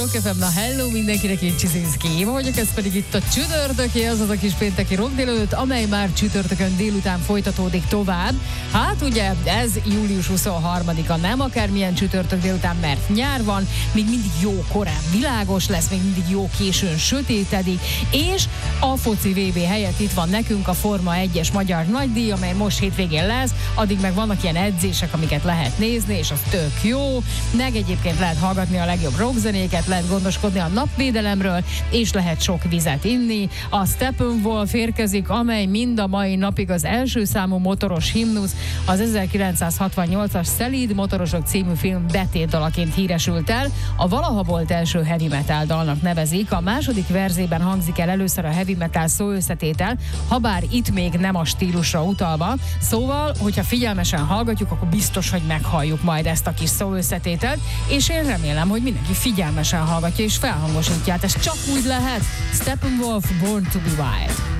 Na hello mindenkinek, én Csizinszki Éva vagyok, ez pedig itt a csütörtöki, azaz a kis pénteki rock délelőtt, amely már csütörtökön délután folytatódik tovább. Hát ugye ez július 23-a, nem akármilyen csütörtök délután, mert nyár van, még mindig jó korán világos lesz, még mindig jó későn sötétedik, és a foci VB helyett itt van nekünk a Forma 1-es magyar nagydíj, amely most hétvégén lesz, addig meg vannak ilyen edzések, amiket lehet nézni, és az tök jó, meg egyébként lehet hallgatni a legjobb rockzenéket, lehet gondoskodni a napvédelemről, és lehet sok vizet inni. A Steppenwolf érkezik, amely mind a mai napig az első számú motoros himnusz, az 1968-as Szelíd motorosok című film betétdalaként híresült el. A valaha volt első heavy metal dalnak nevezik. A második verzében hangzik el először a heavy metal szóösszetétel, habár itt még nem a stílusra utalva. Szóval, hogyha figyelmesen hallgatjuk, akkor biztos, hogy meghalljuk majd ezt a kis szóösszetételt, és én remélem, hogy mindenki figyelmesen hallgatja és felhangosítja. Hát ez csak úgy lehet. Steppenwolf, Born to be Wild.